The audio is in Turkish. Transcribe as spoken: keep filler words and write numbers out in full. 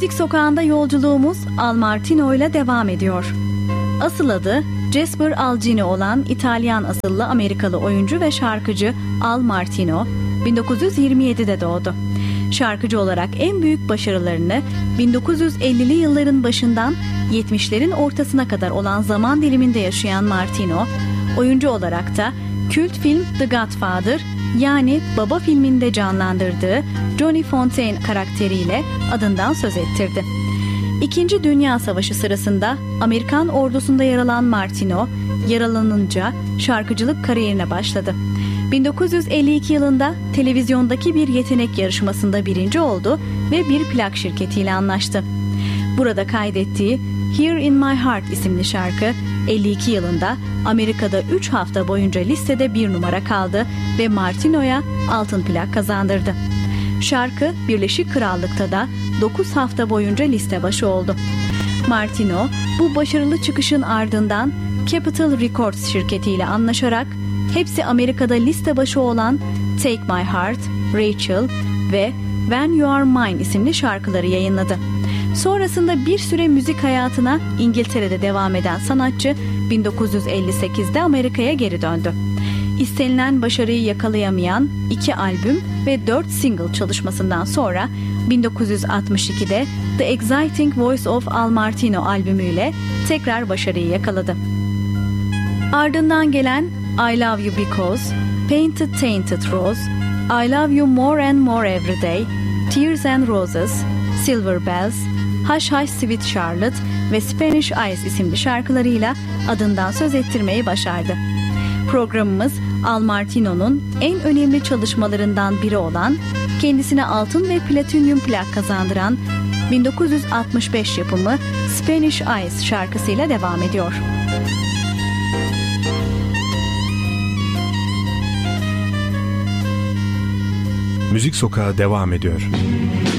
Müzik Sokağı'nda yolculuğumuz Al Martino ile devam ediyor. Asıl adı Jasper Algini olan İtalyan asıllı Amerikalı oyuncu ve şarkıcı Al Martino bin dokuz yüz yirmi yedide doğdu. Şarkıcı olarak en büyük başarılarını bin dokuz yüz ellili yılların başından yetmişlerin ortasına kadar olan zaman diliminde yaşayan Martino, oyuncu olarak da kült film The Godfather yani Baba filminde canlandırdığı Johnny Fontaine karakteriyle adından söz ettirdi. İkinci Dünya Savaşı sırasında Amerikan ordusunda yer alan Martino, yaralanınca şarkıcılık kariyerine başladı. bin dokuz yüz elli iki yılında televizyondaki bir yetenek yarışmasında birinci oldu ve bir plak şirketiyle anlaştı. Burada kaydettiği Here in My Heart isimli şarkı elli iki yılında Amerika'da üç hafta boyunca listede bir numara kaldı ve Martino'ya altın plak kazandırdı. Şarkı Birleşik Krallık'ta da dokuz hafta boyunca liste başı oldu. Martino bu başarılı çıkışın ardından Capitol Records şirketiyle anlaşarak hepsi Amerika'da liste başı olan Take My Heart, Rachel ve When You Are Mine isimli şarkıları yayınladı. Sonrasında bir süre müzik hayatına İngiltere'de devam eden sanatçı bin dokuz yüz elli sekizde Amerika'ya geri döndü. İstenilen başarıyı yakalayamayan iki albüm ve dört single çalışmasından sonra bin dokuz yüz altmış ikide The Exciting Voice of Al Martino albümüyle tekrar başarıyı yakaladı. Ardından gelen I Love You Because, Painted Tainted Rose, I Love You More and More Every Day, Tears and Roses, Silver Bells, Hush Hush Sweet Charlotte ve Spanish Eyes isimli şarkılarıyla adından söz ettirmeyi başardı. Programımız Al Martino'nun en önemli çalışmalarından biri olan, kendisine altın ve platinyum plak kazandıran bin dokuz yüz altmış beş yapımı Spanish Eyes şarkısıyla devam ediyor. Müzik Sokağı devam ediyor.